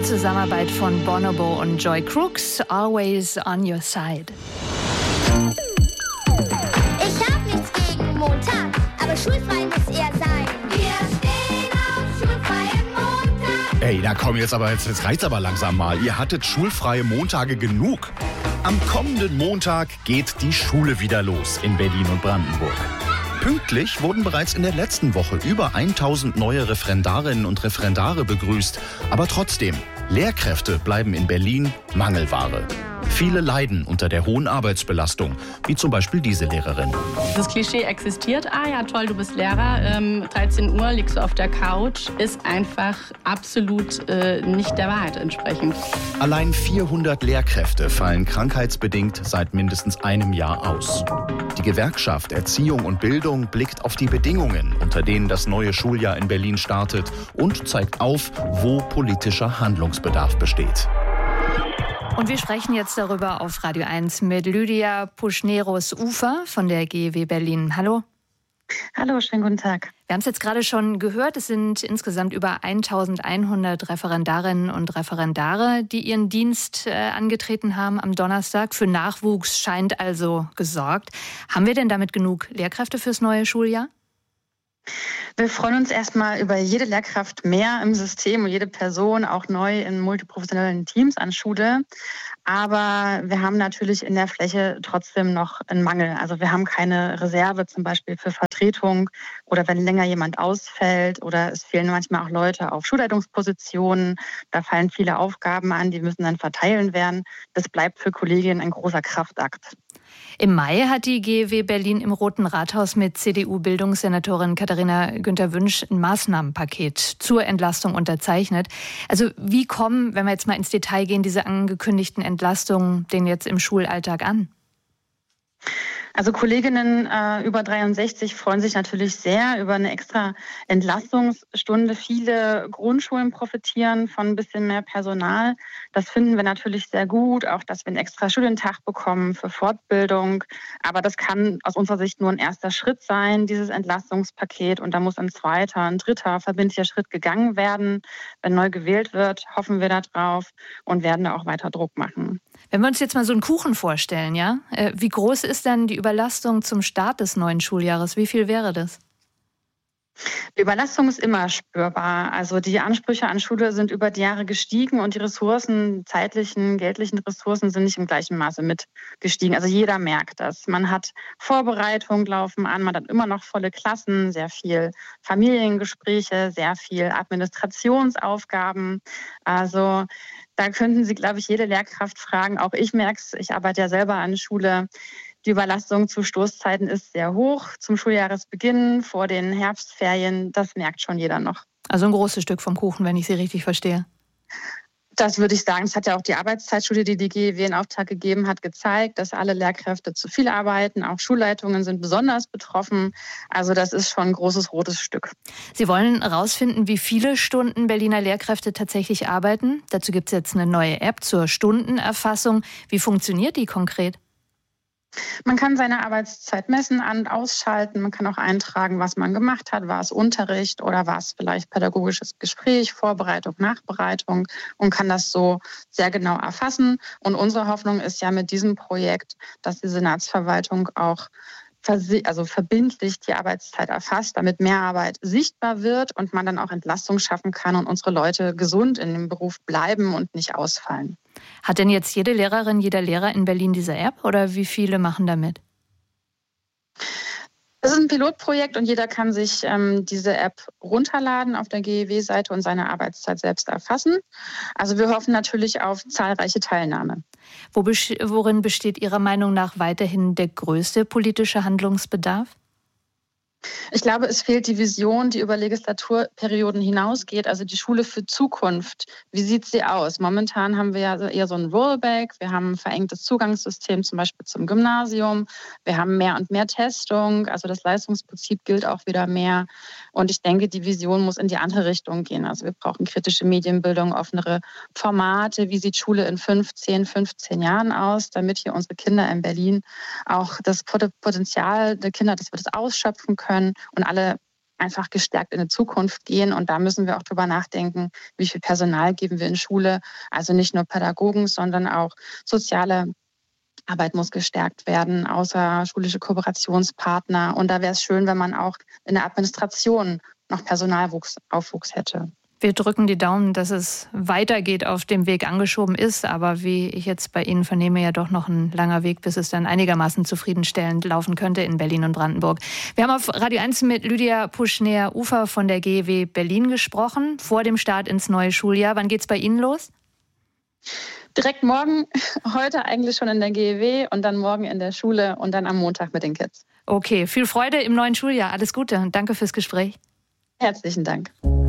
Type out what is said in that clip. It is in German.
Eine Zusammenarbeit von Bonobo und Joy Crooks, Always on Your Side. Ich hab nichts gegen Montag, aber schulfrei muss er sein. Wir stehen auf schulfreien Montag. Ey, da komm jetzt reicht's aber langsam mal. Ihr hattet schulfreie Montage genug. Am kommenden Montag geht die Schule wieder los in Berlin und Brandenburg. Pünktlich wurden bereits in der letzten Woche über 1000 neue Referendarinnen und Referendare begrüßt. Aber trotzdem, Lehrkräfte bleiben in Berlin Mangelware. Viele leiden unter der hohen Arbeitsbelastung, wie zum Beispiel diese Lehrerin. Das Klischee existiert. Ah ja, toll, du bist Lehrer. 13 Uhr liegst du auf der Couch. Ist einfach absolut nicht der Wahrheit entsprechend. Allein 400 Lehrkräfte fallen krankheitsbedingt seit mindestens einem Jahr aus. Die Gewerkschaft Erziehung und Bildung blickt auf die Bedingungen, unter denen das neue Schuljahr in Berlin startet und zeigt auf, wo politischer Handlungsbedarf besteht. Und wir sprechen jetzt darüber auf Radio 1 mit Lydia Puschneros-Ufer von der GEW Berlin. Hallo. Hallo, schönen guten Tag. Wir haben es jetzt gerade schon gehört, es sind insgesamt über 1100 Referendarinnen und Referendare, die ihren Dienst angetreten haben am Donnerstag. Für Nachwuchs scheint also gesorgt. Haben wir denn damit genug Lehrkräfte fürs neue Schuljahr? Wir freuen uns erstmal über jede Lehrkraft mehr im System und jede Person auch neu in multiprofessionellen Teams an Schule. Aber wir haben natürlich in der Fläche trotzdem noch einen Mangel. Also wir haben keine Reserve zum Beispiel für Vertretung oder wenn länger jemand ausfällt oder es fehlen manchmal auch Leute auf Schulleitungspositionen. Da fallen viele Aufgaben an, die müssen dann verteilt werden. Das bleibt für Kolleginnen ein großer Kraftakt. Im Mai hat die GEW Berlin im Roten Rathaus mit CDU-Bildungssenatorin Katharina Günther-Wünsch ein Maßnahmenpaket zur Entlastung unterzeichnet. Also wie kommen, wenn wir jetzt mal ins Detail gehen, diese angekündigten Entlastungen denn jetzt im Schulalltag an? Also Kolleginnen über 63 freuen sich natürlich sehr über eine extra Entlastungsstunde. Viele Grundschulen profitieren von ein bisschen mehr Personal. Das finden wir natürlich sehr gut, auch dass wir einen extra Studientag bekommen für Fortbildung. Aber das kann aus unserer Sicht nur ein erster Schritt sein, dieses Entlastungspaket. Und da muss ein zweiter, ein dritter verbindlicher Schritt gegangen werden. Wenn neu gewählt wird, hoffen wir darauf und werden da auch weiter Druck machen. Wenn wir uns jetzt mal so einen Kuchen vorstellen, ja? Wie groß ist denn die Überlastung zum Start des neuen Schuljahres? Wie viel wäre das? Die Überlastung ist immer spürbar. Also die Ansprüche an Schule sind über die Jahre gestiegen und die Ressourcen, zeitlichen, geldlichen Ressourcen sind nicht im gleichen Maße mitgestiegen. Also jeder merkt das. Man hat Vorbereitungen laufen an, man hat immer noch volle Klassen, sehr viel Familiengespräche, sehr viel Administrationsaufgaben. Also da könnten Sie, glaube ich, jede Lehrkraft fragen. Auch ich merke es, ich arbeite ja selber an Schule. Die Überlastung zu Stoßzeiten ist sehr hoch. Zum Schuljahresbeginn, vor den Herbstferien, das merkt schon jeder noch. Also ein großes Stück vom Kuchen, wenn ich Sie richtig verstehe. Das würde ich sagen. Das hat ja auch die Arbeitszeitstudie, die die GEW in Auftrag gegeben hat, gezeigt, dass alle Lehrkräfte zu viel arbeiten. Auch Schulleitungen sind besonders betroffen. Also das ist schon ein großes rotes Stück. Sie wollen herausfinden, wie viele Stunden Berliner Lehrkräfte tatsächlich arbeiten. Dazu gibt es jetzt eine neue App zur Stundenerfassung. Wie funktioniert die konkret? Man kann seine Arbeitszeit messen, an- und ausschalten. Man kann auch eintragen, was man gemacht hat. War es Unterricht oder war es vielleicht pädagogisches Gespräch, Vorbereitung, Nachbereitung und kann das so sehr genau erfassen. Und unsere Hoffnung ist ja mit diesem Projekt, dass die Senatsverwaltung auch verbindlich die Arbeitszeit erfasst, damit mehr Arbeit sichtbar wird und man dann auch Entlastung schaffen kann und unsere Leute gesund in dem Beruf bleiben und nicht ausfallen. Hat denn jetzt jede Lehrerin, jeder Lehrer in Berlin diese App oder wie viele machen damit? Das ist ein Pilotprojekt und jeder kann sich diese App runterladen auf der GEW-Seite und seine Arbeitszeit selbst erfassen. Also wir hoffen natürlich auf zahlreiche Teilnahme. Worin besteht Ihrer Meinung nach weiterhin der größte politische Handlungsbedarf? Ich glaube, es fehlt die Vision, die über Legislaturperioden hinausgeht, also die Schule für Zukunft. Wie sieht sie aus? Momentan haben wir ja eher so ein Rollback. Wir haben ein verengtes Zugangssystem, zum Beispiel zum Gymnasium. Wir haben mehr und mehr Testung. Also das Leistungsprinzip gilt auch wieder mehr. Und ich denke, die Vision muss in die andere Richtung gehen. Also wir brauchen kritische Medienbildung, offenere Formate. Wie sieht Schule in 15 Jahren aus, damit hier unsere Kinder in Berlin auch das Potenzial der Kinder, dass wir das ausschöpfen können und alle einfach gestärkt in die Zukunft gehen. Und da müssen wir auch drüber nachdenken, wie viel Personal geben wir in Schule. Also nicht nur Pädagogen, sondern auch soziale Arbeit muss gestärkt werden, außerschulische Kooperationspartner. Und da wäre es schön, wenn man auch in der Administration noch Personalaufwuchs hätte. Wir drücken die Daumen, dass es weitergeht, auf dem Weg angeschoben ist. Aber wie ich jetzt bei Ihnen vernehme, ja doch noch ein langer Weg, bis es dann einigermaßen zufriedenstellend laufen könnte in Berlin und Brandenburg. Wir haben auf Radio 1 mit Lydia Puschner-Ufer von der GEW Berlin gesprochen, vor dem Start ins neue Schuljahr. Wann geht's bei Ihnen los? Direkt morgen, heute eigentlich schon in der GEW und dann morgen in der Schule und dann am Montag mit den Kids. Okay, viel Freude im neuen Schuljahr. Alles Gute und danke fürs Gespräch. Herzlichen Dank.